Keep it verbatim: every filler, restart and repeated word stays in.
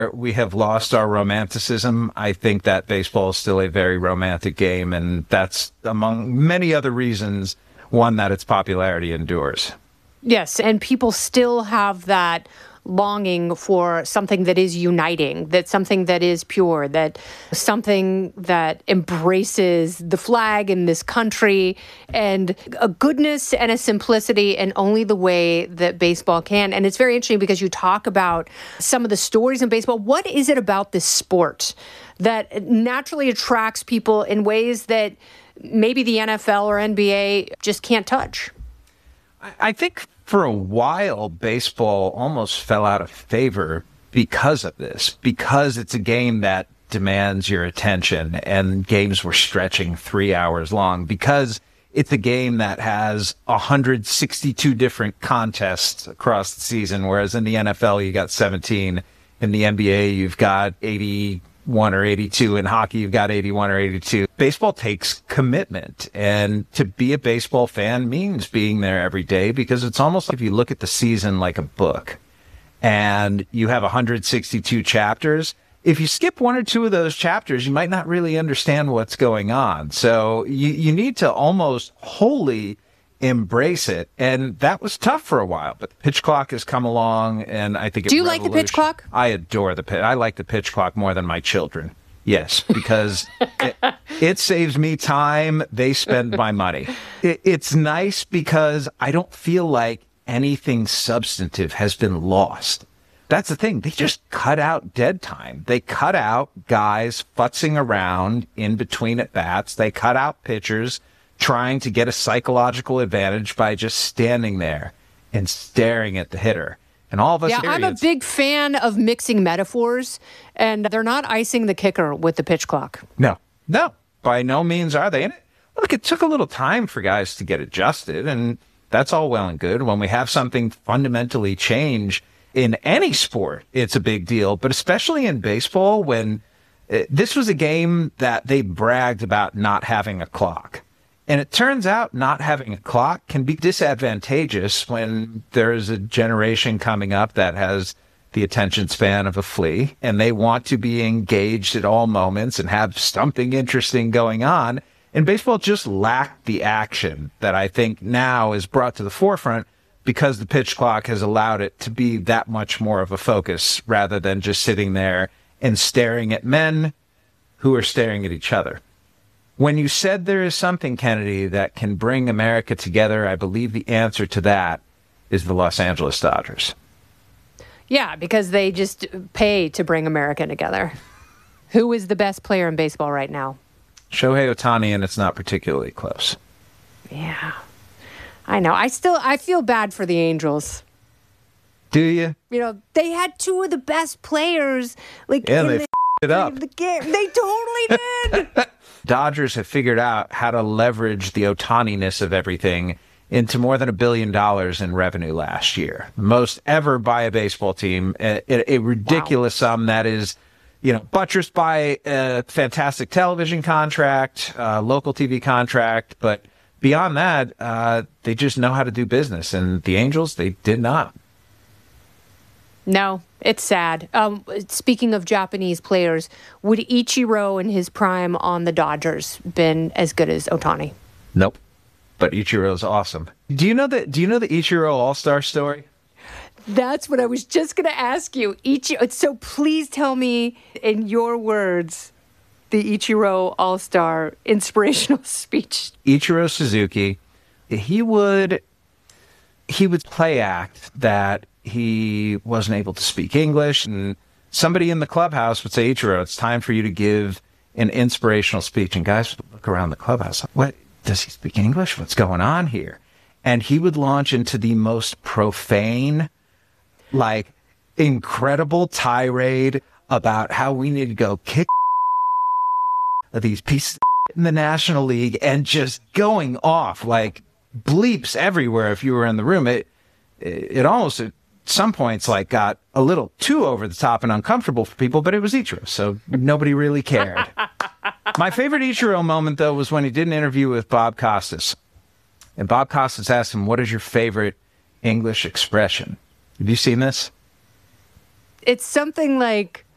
we have lost our romanticism. I think that baseball is still a very romantic game, and that's, among many other reasons, one, that its popularity endures. Yes, and people still have that longing for something that is uniting, that something that is pure, that something that embraces the flag in this country, and a goodness and a simplicity in only the way that baseball can. And it's very interesting because you talk about some of the stories in baseball. What is it about this sport that naturally attracts people in ways that maybe the N F L or N B A just can't touch? I think for a while, baseball almost fell out of favor because of this, because it's a game that demands your attention, and games were stretching three hours long, because it's a game that has one hundred sixty-two different contests across the season, whereas in the N F L, you got seventeen. In the N B A, you've got eighty-one or eighty-two. In hockey, you've got eighty-one or eighty-two. Baseball takes commitment, and to be a baseball fan means being there every day, because it's almost like if you look at the season like a book and you have one hundred sixty-two chapters. If you skip one or two of those chapters, you might not really understand what's going on. So you, you need to almost wholly embrace it. And that was tough for a while, but the pitch clock has come along, and I think Do you like the pitch clock? I adore the pitch. I like the pitch clock more than my children. Yes, because it, it saves me time. They spend my money. It, it's nice because I don't feel like anything substantive has been lost. That's the thing. They just cut out dead time. They cut out guys futzing around in between at bats. They cut out pitchers trying to get a psychological advantage by just standing there and staring at the hitter. And all of us. Yeah, here, I'm a big fan of mixing metaphors, and they're not icing the kicker with the pitch clock. No, no, by no means are they. And it, look, it took a little time for guys to get adjusted, and that's all well and good. When we have something fundamentally change in any sport, it's a big deal, but especially in baseball, when uh, this was a game that they bragged about not having a clock. And it turns out not having a clock can be disadvantageous when there's a generation coming up that has the attention span of a flea, and they want to be engaged at all moments and have something interesting going on. And baseball just lacked the action that I think now is brought to the forefront because the pitch clock has allowed it to be that much more of a focus rather than just sitting there and staring at men who are staring at each other. When you said there is something, Kennedy, that can bring America together, I believe the answer to that is the Los Angeles Dodgers. Yeah, because they just pay to bring America together. Who is the best player in baseball right now? Shohei Ohtani, and it's not particularly close. Yeah, I know. I still, I feel bad for the Angels. Do you? You know, they had two of the best players. Like, yeah, in they the, f***ed it up. The game. They totally did. Dodgers have figured out how to leverage the Ohtani-ness of everything into more than a billion dollars in revenue last year. Most ever by a baseball team. A, a, a ridiculous wow. sum that is, you know, buttressed by a fantastic television contract, uh, local T V contract. But beyond that, uh, they just know how to do business. And the Angels, they did not. No, it's sad. Um, speaking of Japanese players, would Ichiro in his prime on the Dodgers been as good as Ohtani? Nope. But Ichiro's awesome. Do you know that? Do you know the Ichiro All-Star story? That's what I was just going to ask you. Ichiro. So please tell me in your words the Ichiro All-Star inspirational speech. Ichiro Suzuki, he would he would play act that he wasn't able to speak English, and somebody in the clubhouse would say, Ichiro, it's time for you to give an inspirational speech. And guys would look around the clubhouse, what, does he speak English? What's going on here? And he would launch into the most profane, like, incredible tirade about how we need to go kick these pieces of in the National League, and just going off like bleeps everywhere. If you were in the room, it, it almost at some points like got a little too over the top and uncomfortable for people, but it was Ichiro, so nobody really cared. My favorite Ichiro moment, though, was when he did an interview with Bob Costas. And Bob Costas asked him, what is your favorite English expression? Have you seen this? It's something like,